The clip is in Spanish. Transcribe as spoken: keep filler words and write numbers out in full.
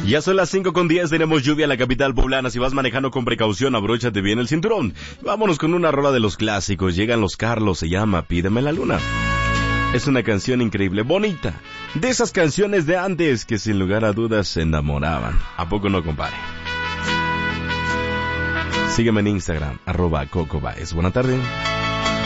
Ya son las cinco con diez, tenemos lluvia en la capital poblana. Si vas manejando con precaución, abróchate bien el cinturón. Vámonos con una rola de los clásicos. Llegan los Carlos, se llama Pídeme la luna. Es una canción increíble, bonita. De esas canciones de antes que sin lugar a dudas se enamoraban. ¿A poco no, compadre? Sígueme en Instagram, arroba Coco Baez. Buena tarde.